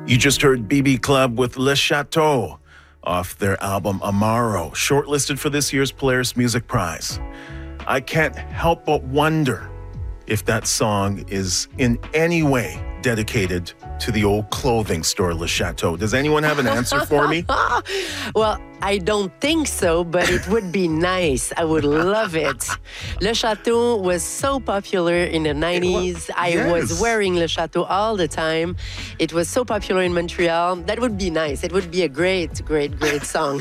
You just heard BB Club with Le Chateau off their album Amaro, shortlisted for this year's Polaris Music Prize. I can't help but wonder if that song is in any way dedicated to the old clothing store Le Chateau. Does anyone have an answer for me? Well, I don't think so, but it would be nice. I would love it. Le Chateau was so popular in the 90s. I was wearing Le Chateau all the time. It was so popular in Montreal. That would be nice. It would be a great, great, great song.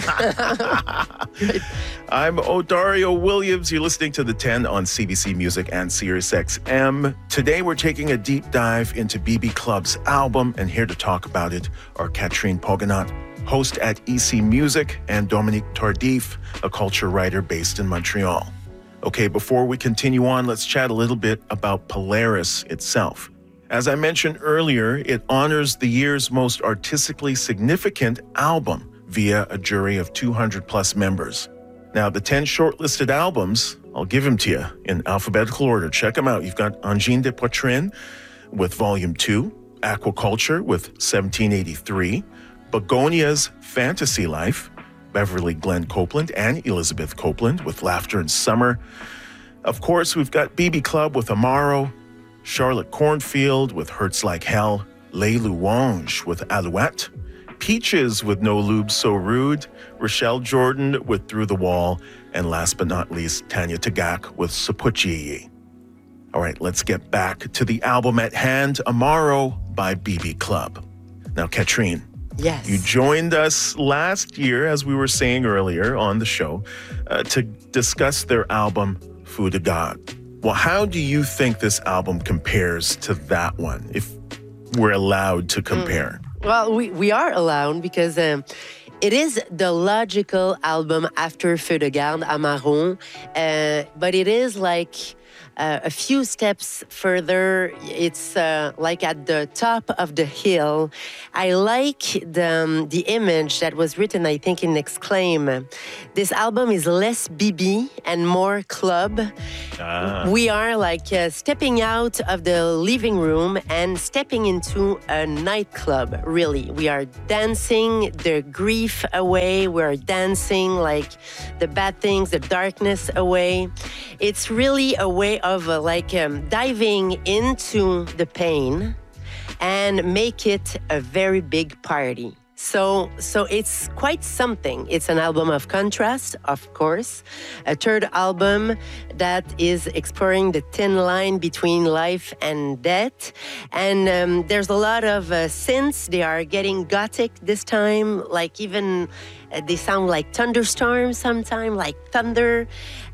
I'm Odario Williams. You're listening to The 10 on CBC Music and SiriusXM. Today, we're taking a deep dive into BB Club's album, and here to talk about it are Catherine Poganot, host at EC Music, and Dominique Tardif, a culture writer based in Montreal. Okay, before we continue on, let's chat a little bit about Polaris itself. As I mentioned earlier, it honors the year's most artistically significant album via a jury of 200 plus members. Now, the 10 shortlisted albums, I'll give them to you in alphabetical order. Check them out. You've got Angine de Poitrine with Volume 2, Aquaculture with 1783, Begonia's Fantasy Life, Beverly Glenn Copeland and Elizabeth Copeland with Laughter in Summer. Of course, we've got BB Club with Amaro, Charlotte Cornfield with Hurts Like Hell, Les Louanges with Alouette, Peaches with No Lube So Rude, Rochelle Jordan with Through the Wall, and last but not least, Tanya Tagaq with Sapuchi. All right, let's get back to the album at hand, Amaro by BB Club. Now, Catherine, yes, you joined us last year, as we were saying earlier on the show, to discuss their album, Fou de God. Well, how do you think this album compares to that one, if we're allowed to compare? Well, we are allowed because it is the logical album after Feu de Garde, Amaro, but it is like a few steps further. It's like at the top of the hill. I like the image that was written, I think, in Exclaim. This album is less BB and more club. We are like stepping out of the living room and stepping into a nightclub, really. We are dancing the grief away. We are dancing like the bad things, the darkness away. It's really a way of diving into the pain and make it a very big party. So it's quite something. It's an album of contrast, of course. A third album that is exploring the thin line between life and death. And there's a lot of synths. They are getting gothic this time, like even they sound like thunderstorms sometimes, like thunder.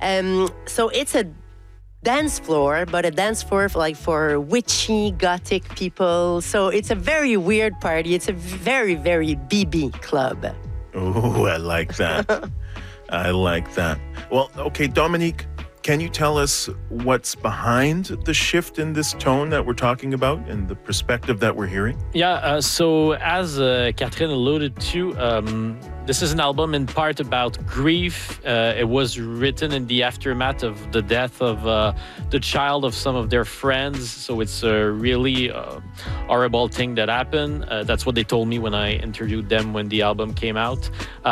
So it's a dance floor, but a dance floor for witchy gothic people. So it's a very weird party. It's a very, very BB club. Oh, I like that. I like that. Well, okay, Dominique, can you tell us what's behind the shift in this tone that we're talking about and the perspective that we're hearing? Yeah, so as Catherine alluded to, this is an album in part about grief. It was written in the aftermath of the death of the child of some of their friends. So it's a really horrible thing that happened. That's what they told me when I interviewed them when the album came out.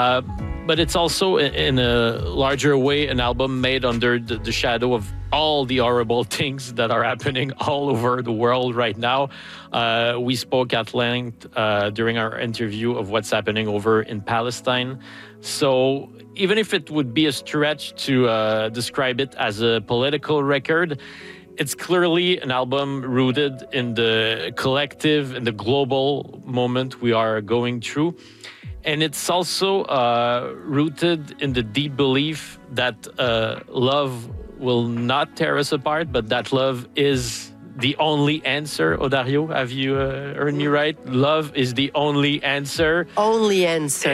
But it's also, in a larger way, an album made under the shadow of all the horrible things that are happening all over the world right now. We spoke at length during our interview of what's happening over in Palestine. So even if it would be a stretch to describe it as a political record, it's clearly an album rooted in the collective and the global moment we are going through. And it's also rooted in the deep belief that love will not tear us apart, but that love is the only answer. Odario, have you heard me right? Love is the only answer. Only answer.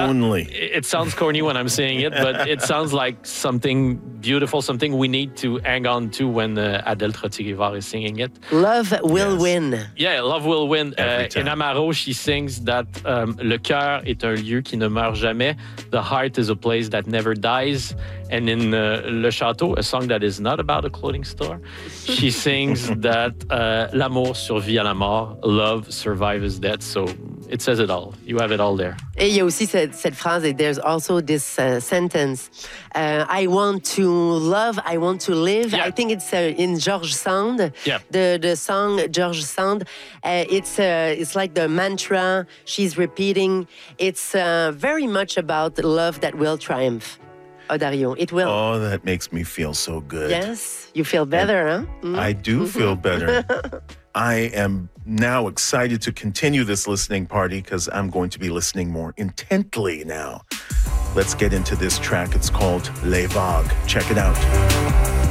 It sounds corny when I'm saying it, but it sounds like something beautiful, something we need to hang on to when Adèle Trottier-Rivard is singing it. Love will win. Yeah, love will win. In Amaro, she sings that le cœur est un lieu qui ne meurt jamais. The heart is a place that never dies. And in Le Château, a song that is not about a clothing store, she sings that l'amour survit à la mort, love survives death. So it says it all. You have it all there. Et il y a aussi cette phrase, et there's also this sentence, I want to love, I want to live. Yeah. I think it's in George Sand, Yeah. the song George Sand. It's like the mantra she's repeating. It's very much about love that will triumph. Oh, Dario, it will. Oh, that makes me feel so good. Yes, you feel better, huh? I do feel better. I am now excited to continue this listening party because I'm going to be listening more intently now. Let's get into this track. It's called Les Vagues. Check it out.